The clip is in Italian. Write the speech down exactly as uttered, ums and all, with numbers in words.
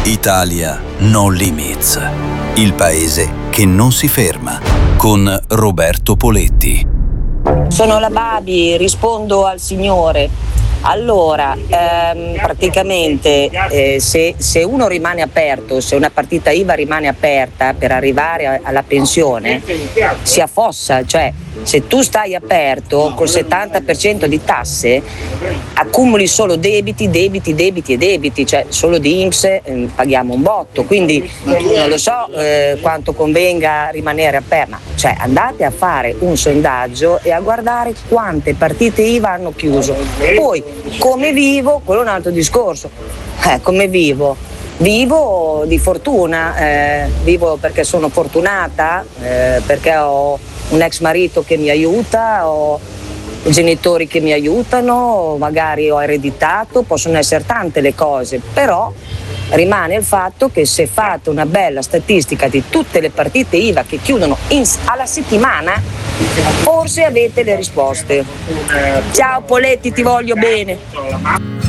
Italia No Limits, il paese che non si ferma, con Roberto Poletti. Sono la Babi, rispondo al signore. Allora, ehm, praticamente eh, se, se uno rimane aperto, se una partita I V A rimane aperta per arrivare a, alla pensione, si affossa, cioè se tu stai aperto col settanta per cento di tasse, accumuli solo debiti, debiti, debiti e debiti, cioè solo di I N P S eh, paghiamo un botto, quindi non lo so eh, quanto convenga rimanere aperta, cioè andate a fare un sondaggio e a guardare quante partite I V A hanno chiuso. Poi come vivo, quello è un altro discorso, eh, come vivo? Vivo di fortuna, eh, vivo perché sono fortunata, eh, perché ho un ex marito che mi aiuta, ho genitori che mi aiutano, magari ho ereditato, possono essere tante le cose, però rimane il fatto che se fate una bella statistica di tutte le partite I V A che chiudono in, alla settimana, forse avete le risposte. Ciao Poletti, ti voglio bene.